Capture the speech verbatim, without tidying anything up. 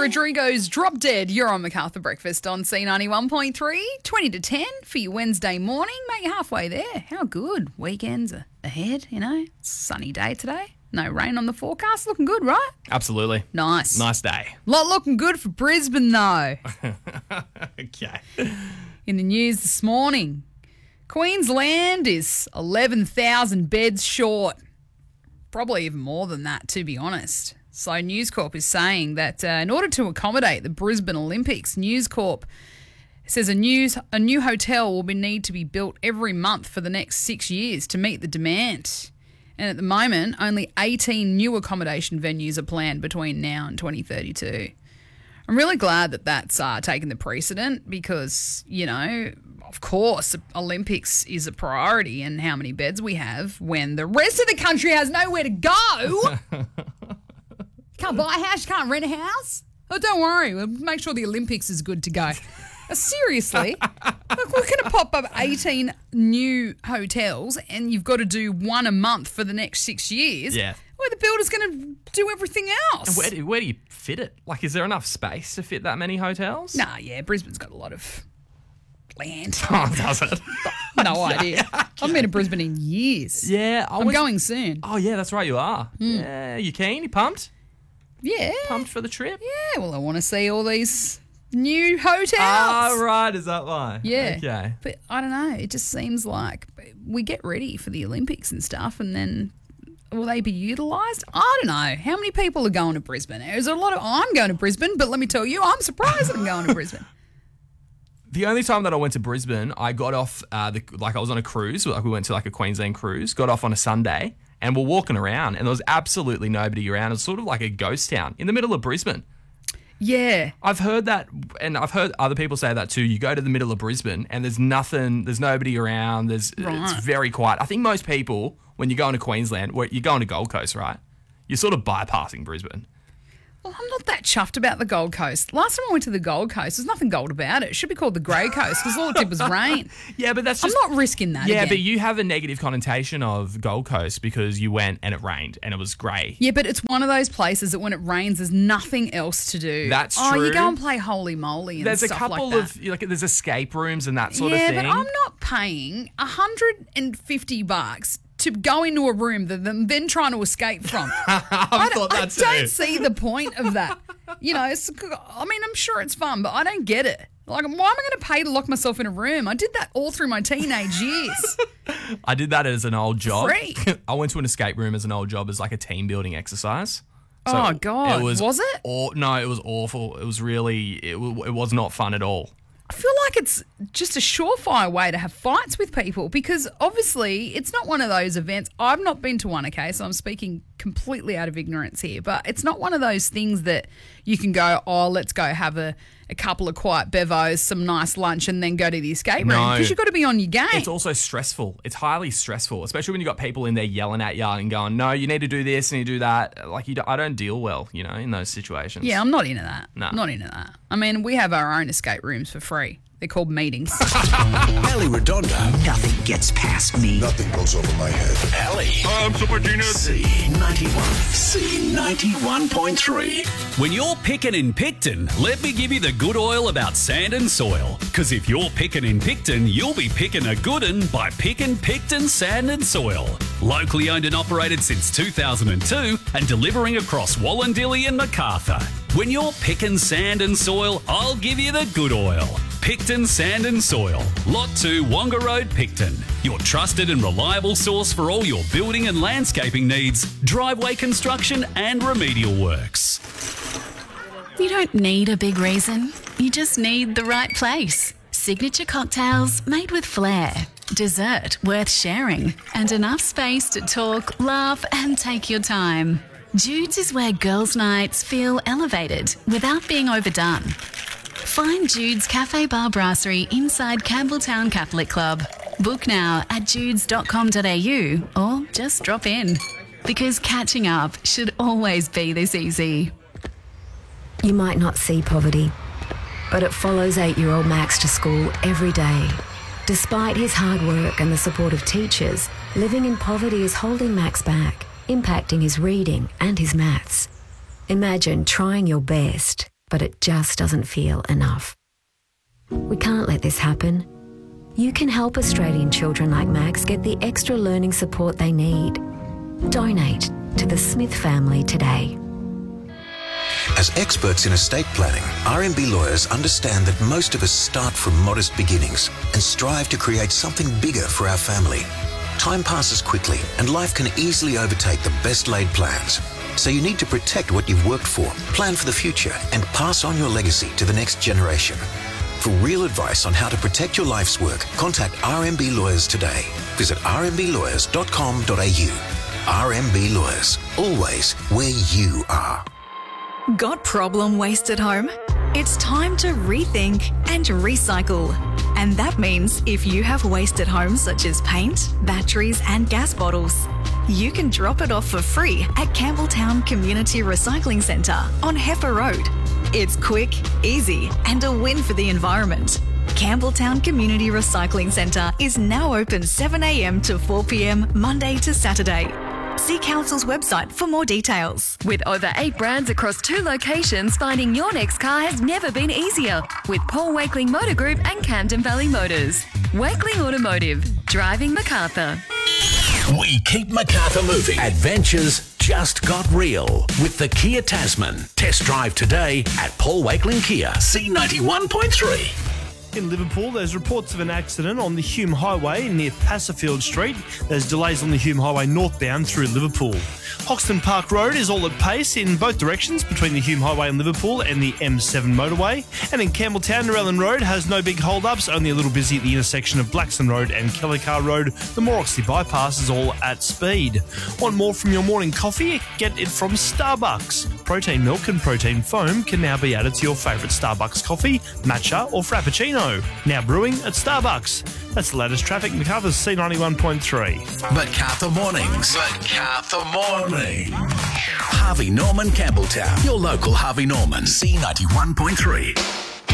Rodrigo's Drop Dead. You're on Macarthur Breakfast on C ninety-one point three, twenty to ten for your Wednesday morning. Mate, you're halfway there. How good. Weekends are ahead, you know. Sunny day today. No rain on the forecast. Looking good, right? Absolutely. Nice. Nice day. Lot looking good for Brisbane, though. Okay. In the news this morning, Queensland is eleven thousand beds short. Probably even more than that, to be honest. So News Corp is saying that uh, in order to accommodate the Brisbane Olympics, News Corp says a new, a new hotel will be, need to be built every month for the next six years to meet the demand. And at the moment, only eighteen new accommodation venues are planned between now and twenty thirty-two. I'm really glad that that's uh, taken the precedent because, you know, of course, Olympics is a priority and how many beds we have when the rest of the country has nowhere to go. Can't buy a house, you can't rent a house. Oh, don't worry, we'll make sure the Olympics is good to go. Uh, seriously, look, we're going to pop up eighteen new hotels and you've got to do one a month for the next six years. Yeah. Well, the builder's going to do everything else. Where do, where do you fit it? Like, is there enough space to fit that many hotels? Nah, yeah, Brisbane's got a lot of land. Oh, does it? No idea. I haven't been to Brisbane in years. Yeah. I I'm was, going soon. Oh, yeah, that's right, you are. Mm. Yeah, you keen? You pumped? Yeah. Pumped for the trip? Yeah, well, I want to see all these new hotels. Ah, right, is that why? Yeah. Okay. But I don't know, it just seems like we get ready for the Olympics and stuff and then will they be utilised? I don't know. How many people are going to Brisbane? There's a lot of, I'm going to Brisbane, but let me tell you, I'm surprised that I'm going to Brisbane. The only time that I went to Brisbane, I got off, uh, the, like I was on a cruise, like we went to like a Queensland cruise, got off on a Sunday and we're walking around and there was absolutely nobody around. It was sort of like a ghost town in the middle of Brisbane. Yeah. I've heard that, and I've heard other people say that too. You go to the middle of Brisbane and there's nothing, there's nobody around, there's Right. it's very quiet. I think most people, when you go into Queensland, where you're going to Gold Coast, right? You're sort of bypassing Brisbane. Well, I'm not that chuffed about the Gold Coast. Last time I went to the Gold Coast, there's nothing gold about it. It should be called the Grey Coast because all it did was rain. Yeah, but that's I'm just... not risking that Yeah, again. but you have a negative connotation of Gold Coast because you went and it rained and it was grey. Yeah, but it's one of those places that when it rains, there's nothing else to do. That's oh, true. you go and play Holy Moly and There's a stuff couple like that. of, like, there's escape rooms and that sort yeah, of thing. but I'm not paying one hundred fifty bucks to go into a room that I'm then trying to escape from. I, thought I that too. don't see the point of that. You know, it's, I mean, I'm sure it's fun, but I don't get it. Like, why am I going to pay to lock myself in a room? I did that all through my teenage years. I did that as an old job. Free. I went to an escape room as an old job as like a team building exercise. So oh, God. It was, was it? Aw- no, it was awful. It was really, it, w- it was not fun at all. I feel like it's just a surefire way to have fights with people because obviously it's not one of those events. I've not been to one, okay, so I'm speaking completely out of ignorance here, but it's not one of those things that you can go, oh, let's go have a, a couple of quiet bevos, some nice lunch and then go to the escape room No. because you've got to be on your game. It's also stressful. It's highly stressful, especially when you've got people in there yelling at you and going, no, you need to do this and you do that. Like, you, do, I don't deal well, you know, in those situations. Yeah, I'm not into that. No. Not into that. I mean, we have our own escape rooms for free. They're called meetings. Ali Redondo. Nothing gets past me. Nothing goes over my head. Ali. I'm Super Genius. C ninety-one. C ninety-one point three. When you're picking in Picton, let me give you the good oil about sand and soil. Because if you're picking in Picton, you'll be picking a good un by picking Picton Sand and Soil. Locally owned and operated since two thousand two and delivering across Wallandilly and Macarthur. When you're picking sand and soil, I'll give you the good oil. Picton Sand and Soil, Lot two, Wonga Road, Picton. Your trusted and reliable source for all your building and landscaping needs, driveway construction and remedial works. You don't need a big reason. You just need the right place. Signature cocktails made with flair. Dessert worth sharing. And enough space to talk, laugh and take your time. Jude's is where girls' nights feel elevated without being overdone. Find Jude's Cafe Bar Brasserie inside Campbelltown Catholic Club. Book now at judes dot com dot a u or just drop in. Because catching up should always be this easy. You might not see poverty, but it follows eight-year-old Max to school every day. Despite his hard work and the support of teachers, living in poverty is holding Max back, impacting his reading and his maths. Imagine trying your best but it just doesn't feel enough. We can't let this happen. You can help Australian children like Max get the extra learning support they need. Donate to the Smith family today. As experts in estate planning, R M B lawyers understand that most of us start from modest beginnings and strive to create something bigger for our family. Time passes quickly and life can easily overtake the best laid plans. So you need to protect what you've worked for, plan for the future, and pass on your legacy to the next generation. For real advice on how to protect your life's work, contact R M B Lawyers today. Visit r m b lawyers dot com dot a u. R M B Lawyers, always where you are. Got problem waste at home? It's time to rethink and recycle. And that means if you have waste at home such as paint, batteries and gas bottles, you can drop it off for free at Campbelltown Community Recycling Centre on Heifer Road. It's quick, easy and a win for the environment. Campbelltown Community Recycling Centre is now open seven a m to four p m Monday to Saturday. See Council's website for more details. With over eight brands across two locations, finding your next car has never been easier. With Paul Wakeling Motor Group and Camden Valley Motors. Wakeling Automotive, driving Macarthur. We keep Macarthur moving. Adventures just got real with the Kia Tasman. Test drive today at Paul Wakeling Kia, C ninety-one point three. In Liverpool, there's reports of an accident on the Hume Highway near Passerfield Street. There's delays on the Hume Highway northbound through Liverpool. Hoxton Park Road is all at pace in both directions between the Hume Highway and Liverpool and the M seven motorway. And in Campbelltown, Narellan Road has no big hold-ups, only a little busy at the intersection of Blackson Road and Kellycar Road. The Mooroxley bypass is all at speed. Want more from your morning coffee? Get it from Starbucks. Protein milk and protein foam can now be added to your favourite Starbucks coffee, matcha or frappuccino. Now brewing at Starbucks. That's the latest traffic. Macarthur's C ninety-one point three. Macarthur Mornings. Macarthur Morning. Harvey Norman Campbelltown. Your local Harvey Norman. C ninety-one point three.